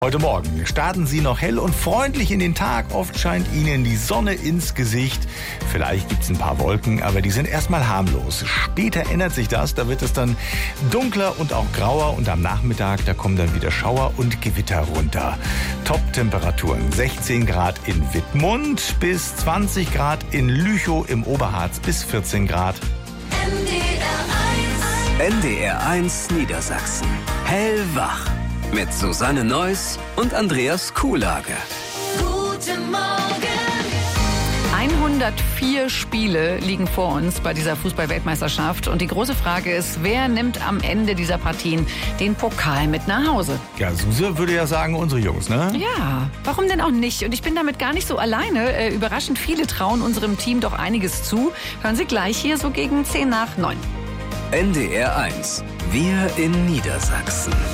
Heute Morgen starten Sie noch hell und freundlich in den Tag. Oft scheint Ihnen die Sonne ins Gesicht. Vielleicht gibt es ein paar Wolken, aber die sind erstmal harmlos. Später ändert sich das. Da wird es dann dunkler und auch grauer. Und am Nachmittag, da kommen dann wieder Schauer und Gewitter runter. Top-Temperaturen 16 Grad in Wittmund bis 20 Grad in Lüchow, im Oberharz bis 14 Grad. NDR 1 Niedersachsen. Hellwach. Mit Susanne Neuss und Andreas Kuhlage. Guten Morgen. 104 Spiele liegen vor uns bei dieser Fußball-Weltmeisterschaft. Und die große Frage ist, wer nimmt am Ende dieser Partien den Pokal mit nach Hause? Ja, Suse würde ja sagen, unsere Jungs, ne? Ja, warum denn auch nicht? Und ich bin damit gar nicht so alleine. Überraschend viele trauen unserem Team doch einiges zu. Hören Sie gleich hier so gegen 10 nach 9. NDR 1. Wir in Niedersachsen.